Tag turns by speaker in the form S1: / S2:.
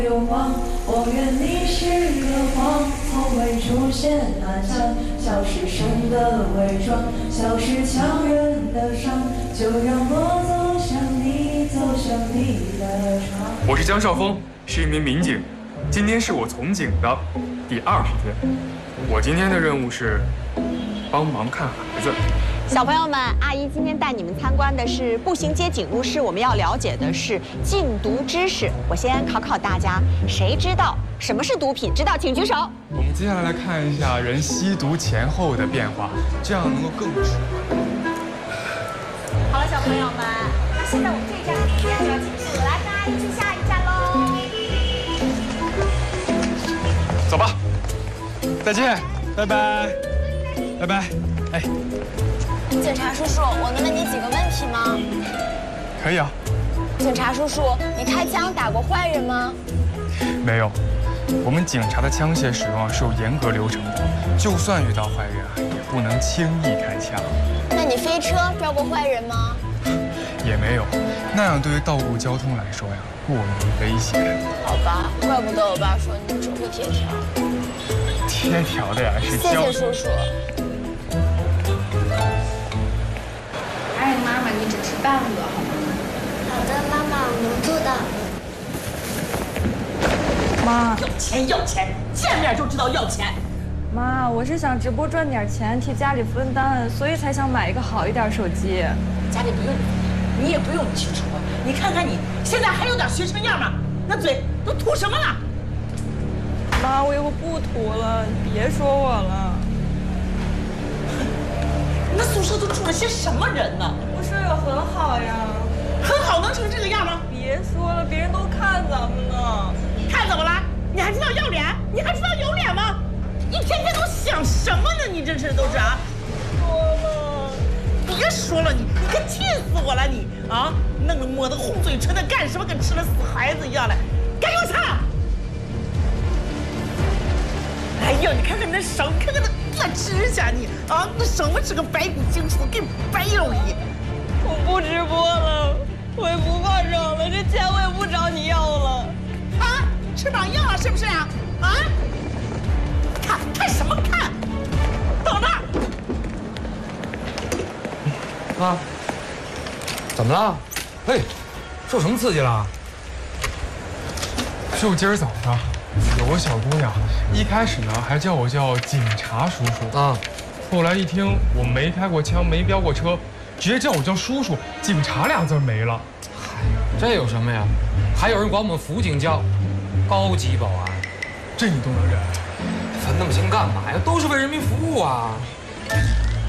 S1: 勇往，我愿你是个谎，从未出现安详，笑是生的伪装，笑是强忍的伤，就让我走向你，走向你的床。
S2: 我是江少峰，是一名民警，今天是我从警的第20天。我今天的任务是帮忙看孩子。
S3: 小朋友们，阿姨今天带你们参观的是步行街警务室，我们要了解的是禁毒知识。我先考考大家，谁知道什么是毒品？知道请举手。
S2: 我们接下来来看一下人吸毒前后的变化，这样能够更直观。
S3: 好了，小朋友们，那现在我们这一站的时间就要结束了，来跟阿姨去下一站喽。
S2: 走吧，再见，拜拜，拜拜，哎。
S4: 警察叔叔，我能问你几个问题吗？
S2: 可以啊。
S4: 警察叔叔，你开枪打过坏人吗？
S2: 没有，我们警察的枪械使用是有严格流程的，就算遇到坏人啊，也不能轻易开枪。
S4: 那你飞车抓过坏人吗？
S2: 也没有，那样对于道路交通来说呀，过于危险。
S4: 好吧，怪不得我爸说你只会贴条。
S2: 贴条的呀是
S4: 谢谢叔叔。
S5: 哎，妈妈，你只吃半个好吗？
S4: 好的，妈妈，我能做到。
S6: 妈，
S7: 要钱，见面就知道要钱。
S6: 妈，我是想直播赚点钱，替家里分担，所以才想买一个好一点手机。
S7: 家里不用你，你也不用你去说。你看看你，现在还有点学生样吗？那嘴都涂什么了？
S6: 妈，我以后不涂了，你别说我了。
S7: 那宿舍都住了些什么人呢？
S6: 我舍友很好呀，
S7: 很好，能成这个样吗？
S6: 别说了，别人都看咱们呢。
S7: 看怎么了？你还知道要脸？你还知道有脸吗？一天天都想什么呢？你真是都是啊！
S6: 说了，
S7: 别说了，你可气死我了你啊！弄得抹得红嘴唇的干什么？跟吃了死孩子一样的，赶紧给我擦！哎呦，你看看你那手，看看那指甲你啊，那什么是个白骨精出，给白肉你！
S6: 我不直播了，我也不化妆了，这钱我也不找你要了。
S7: 啊，翅膀硬了是不是啊？啊？看什么看？等着！
S8: 啊？怎么了？哎，受什么刺激了？
S2: 就今儿早上，有个小姑娘，一开始呢还叫我叫警察叔叔啊，后来一听我没开过枪，没飙过车，直接叫我叫叔叔，警察俩字没了。
S8: 嗨，这有什么呀？还有人管我们辅警叫高级保安，
S2: 这你都能认？
S8: 分那么清干嘛呀？都是为人民服务啊！